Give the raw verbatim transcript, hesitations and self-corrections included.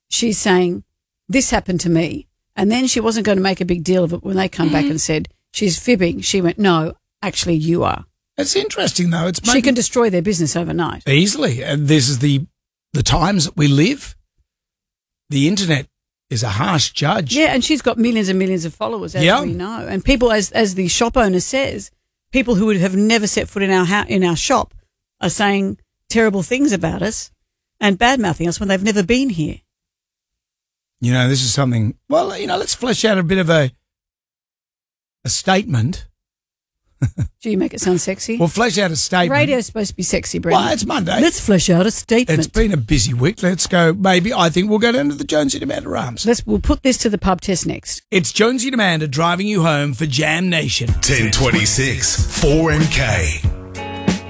she's saying, this happened to me. And then she wasn't going to make a big deal of it when they come back and said, she's fibbing. She went, no, actually you are. It's interesting, though. It's She can destroy their business overnight. Easily. And this is the the times that we live. The internet is a harsh judge. Yeah, and she's got millions and millions of followers, as Yeah. we know. And people, as as the shop owner says, people who would have never set foot in our ha- in our shop are saying terrible things about us and bad-mouthing us when they've never been here. You know, this is something, well, you know, let's flesh out a bit of a a statement. Do you make it sound sexy? We'll flesh out a statement. Radio's supposed to be sexy, Brendan. Well, it's Monday. Let's flesh out a statement. It's been a busy week. Let's go. Maybe I think we'll go down to the Jonesy and Amanda Rams. Let's we'll put this to the pub test next. It's Jonesy and Amanda driving you home for Jam Nation. ten twenty-six, four M K.